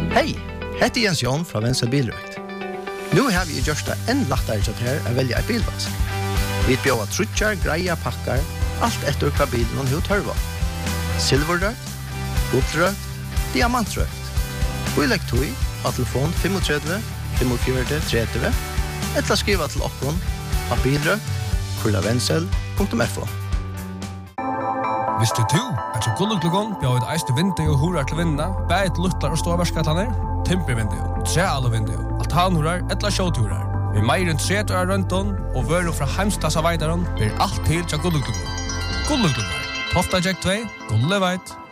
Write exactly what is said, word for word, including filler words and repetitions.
Hei, hette Jens Jon fra Venstre Bilrøkt. Nå har vi gjort det enn lettere til her å velge en bilvask. Vi bjør trutjar, greia, pakkar, alt etter hva bilen hun tørver. Silverrøkt, guldrøkt, diamantrøkt. Vi legger tog av telefon tre fem fem fire tre eller skriva til okkon av bilrøkt, kurlavensel punktum f o. Visste du at så gulluklugon bjør et eiste vindu og horar til vinna, bæt luttlar og ståverskataner, timpervindu, trealvindu, altanhorar, etla sjåturar. Vi meir enn tre år rundt om, og vører fra heimstassa veidaron, blir alt til til gulluklugon. Gulluklugon, Tofta Jack två, Gulleveit.